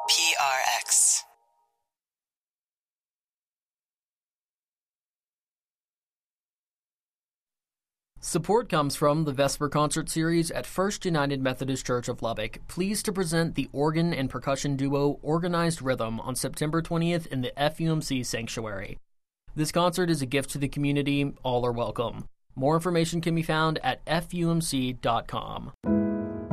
PRX. Support comes from the Vesper Concert Series at First United Methodist Church of Lubbock, pleased to present the organ and percussion duo Organized Rhythm on September 20th in the FUMC Sanctuary. This concert is a gift to the community. All are welcome. More information can be found at fumc.com.